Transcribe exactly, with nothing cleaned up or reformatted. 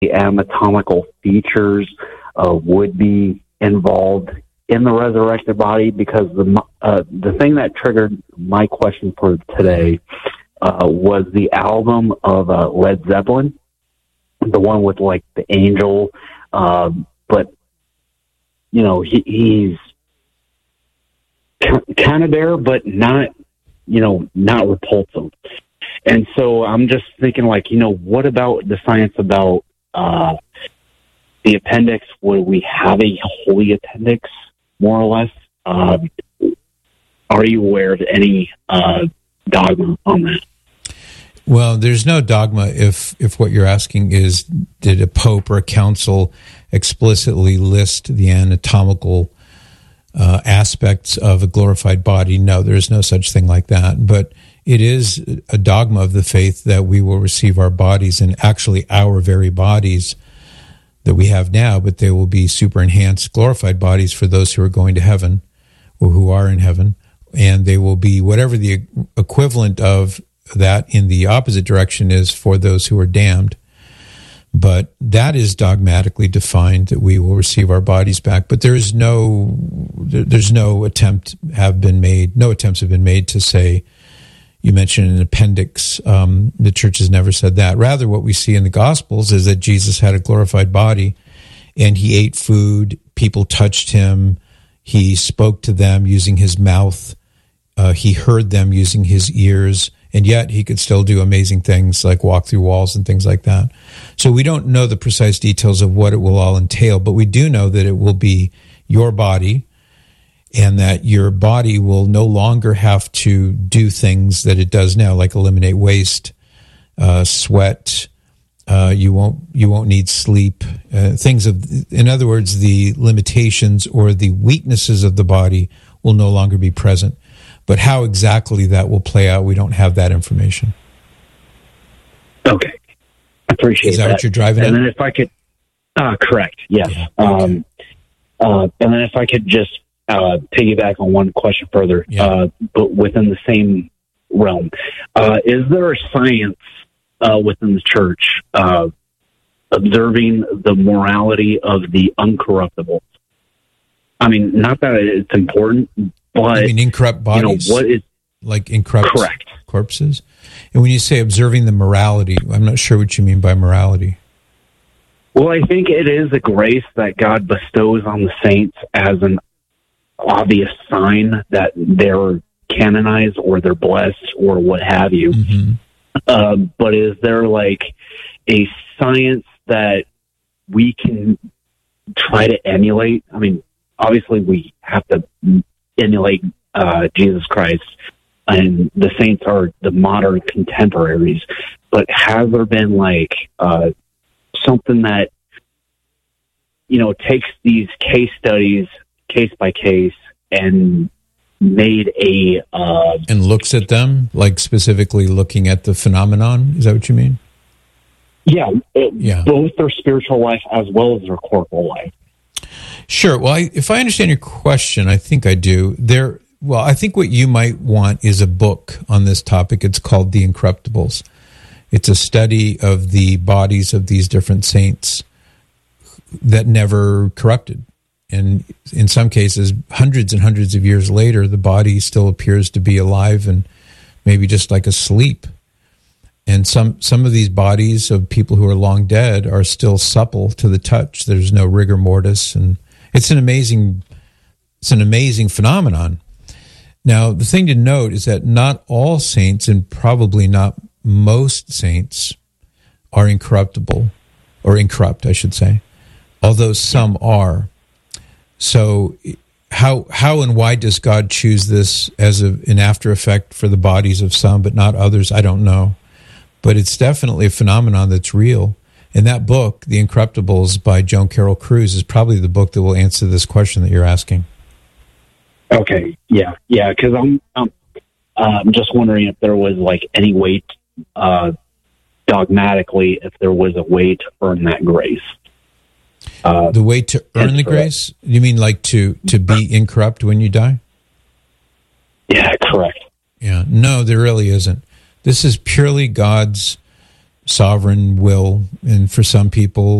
anatomical features uh, would be involved in the resurrected body, because the uh, the thing that triggered my question for today uh, was the album of uh, Led Zeppelin, the one with like the angel, uh, but you know he, he's kind of there, but not you know not repulsive. And so I'm just thinking, like, you know, what about the science about uh, the appendix? Would we have a holy appendix, more or less? Uh, are you aware of any uh, dogma on that? Well, there's no dogma if, if what you're asking is, did a pope or a council explicitly list the anatomical uh, aspects of a glorified body? No, there's no such thing like that. But it is a dogma of the faith that we will receive our bodies, and actually our very bodies that we have now, but they will be super enhanced, glorified bodies for those who are going to heaven or who are in heaven. And they will be whatever the equivalent of that in the opposite direction is for those who are damned. But that is dogmatically defined, that we will receive our bodies back. But there is no, there's no attempt have been made, no attempts have been made to say, you mentioned an appendix. Um, the church has never said that. Rather, what we see in the Gospels is that Jesus had a glorified body, and he ate food. People touched him. He spoke to them using his mouth. Uh, he heard them using his ears, and yet he could still do amazing things like walk through walls and things like that. So we don't know the precise details of what it will all entail, but we do know that it will be your body, and that your body will no longer have to do things that it does now, like eliminate waste, uh, sweat. Uh, you won't you won't need sleep. Uh, things of, in other words, the limitations or the weaknesses of the body will no longer be present. But how exactly that will play out, we don't have that information. Okay, I appreciate that. Is that, that what you're driving and at? And then if I could, uh, correct, yes. Yeah, okay. um, uh, and then if I could just Uh, piggyback on one question further, yeah. uh, but within the same realm. Uh, is there a science uh, within the church uh, observing the morality of the uncorruptibles? I mean, not that it's important, but... I mean, incorrupt bodies? You know, what is... Like incorrupt correct. corpses? And when you say observing the morality, I'm not sure what you mean by morality. Well, I think it is a grace that God bestows on the saints as an obvious sign that they're canonized or they're blessed or what have you. Mm-hmm. Uh, but is there like a science that we can try to emulate? I mean, obviously we have to emulate uh, Jesus Christ, and the saints are the modern contemporaries. But has there been like uh, something that, you know, takes these case studies case by case and made a uh, and looks at them, like specifically looking at the phenomenon? Is that what you mean? Yeah, it, yeah. Both their spiritual life as well as their corporal life. Sure. Well, I, if I understand your question, I think I do. There. Well, I think what you might want is a book on this topic. It's called The Incorruptibles. It's a study of the bodies of these different saints that never corrupted. And in some cases, hundreds and hundreds of years later, the body still appears to be alive and maybe just like asleep. And some, some of these bodies of people who are long dead are still supple to the touch. There's no rigor mortis, and it's an amazing, it's an amazing phenomenon. Now, the thing to note is that not all saints, and probably not most saints, are incorruptible, or incorrupt, I should say, although some are. So how how and why does God choose this as a, an after effect for the bodies of some but not others? I don't know. But it's definitely a phenomenon that's real. And that book, The Incorruptibles by Joan Carroll Cruz, is probably the book that will answer this question that you're asking. Okay, yeah, yeah, because I'm, I'm, uh, I'm just wondering if there was like any way, uh, dogmatically, if there was a way to earn that grace. Uh, the way to earn the grace? You mean like to, to be incorrupt when you die? Yeah, correct. Yeah, no, there really isn't. This is purely God's sovereign will, and for some people